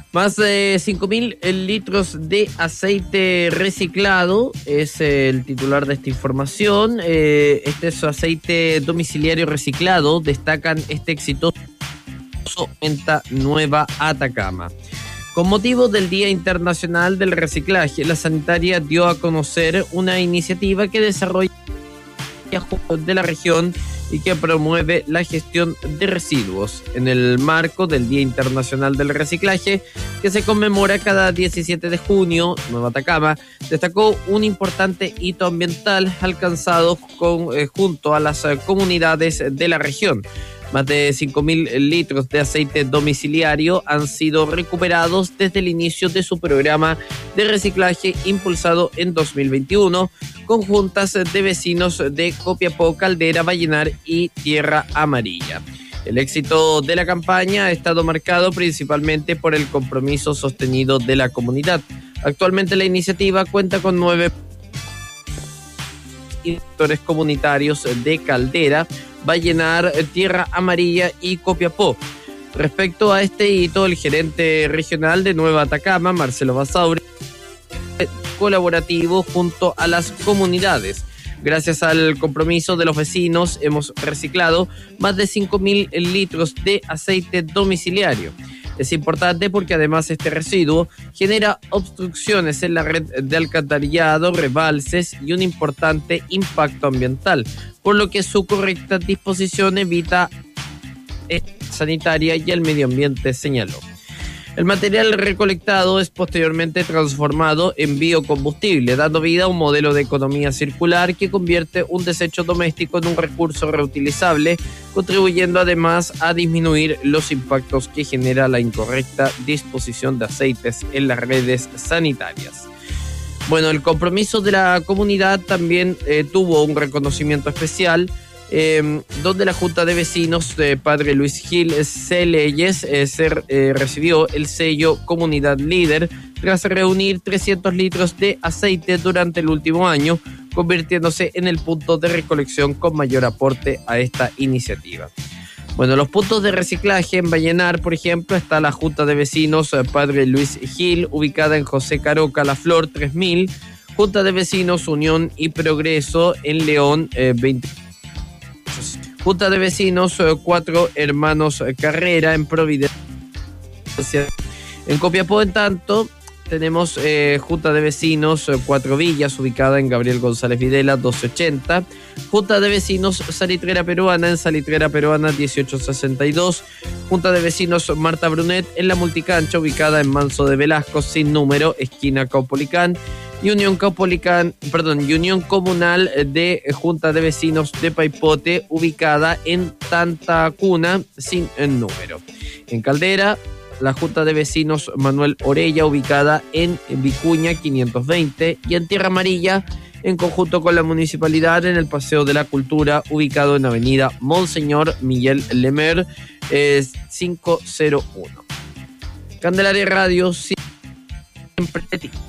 Más de 5.000 litros de aceite reciclado es el titular de esta información. Este es aceite domiciliario reciclado. Destacan este exitoso venta Nueva Atacama. Con motivo del Día Internacional del Reciclaje, la sanitaria dio a conocer una iniciativa que desarrolla de la región y que promueve la gestión de residuos en el marco del Día Internacional del Reciclaje, que se conmemora cada 17 de junio. Nueva Atacama destacó un importante hito ambiental alcanzado junto a las comunidades de la región. Más de 5.000 litros de aceite domiciliario han sido recuperados desde el inicio de su programa de reciclaje impulsado en 2021 con juntas de vecinos de Copiapó, Caldera, Vallenar y Tierra Amarilla. El éxito de la campaña ha estado marcado principalmente por el compromiso sostenido de la comunidad. Actualmente la iniciativa cuenta con 9 sectores comunitarios de Caldera, Vallenar, Tierra Amarilla y Copiapó. Respecto a este hito, el gerente regional de Nueva Atacama, Marcelo Basauri, colaborativo junto a las comunidades. Gracias al compromiso de los vecinos, hemos reciclado más de 5.000 litros de aceite domiciliario. Es importante porque además este residuo genera obstrucciones en la red de alcantarillado, rebalses y un importante impacto ambiental, por lo que su correcta disposición evita sanitaria y el medio ambiente, señaló. El material recolectado es posteriormente transformado en biocombustible, dando vida a un modelo de economía circular que convierte un desecho doméstico en un recurso reutilizable, contribuyendo además a disminuir los impactos que genera la incorrecta disposición de aceites en las redes sanitarias. Bueno, el compromiso de la comunidad también tuvo un reconocimiento especial, donde la Junta de Vecinos de Padre Luis Gil Celeyes recibió el sello Comunidad Líder tras reunir 300 litros de aceite durante el último año, convirtiéndose en el punto de recolección con mayor aporte a esta iniciativa. Bueno, los puntos de reciclaje en Vallenar, por ejemplo, está la Junta de Vecinos Padre Luis Gil, ubicada en José Caroca La Flor 3000, Junta de Vecinos Unión y Progreso en León 20. Junta de Vecinos 4 Hermanos Carrera en Providencia. En Copiapó, en tanto, tenemos Junta de Vecinos 4 Villas, ubicada en Gabriel González Videla 1280. Junta de Vecinos Salitrera Peruana en Salitrera Peruana 1862. Junta de Vecinos Marta Brunet en La Multicancha, ubicada en Manso de Velasco, sin número, esquina Caupolicán. Y Unión Comunal de Junta de Vecinos de Paipote, ubicada en Tantacuna, sin número. En Caldera, la Junta de Vecinos Manuel Orella, ubicada en Vicuña 520. Y en Tierra Amarilla, en conjunto con la municipalidad, en el Paseo de la Cultura, ubicado en Avenida Monseñor Miguel Lemer 501. Candelaria Radio, siempre de ti.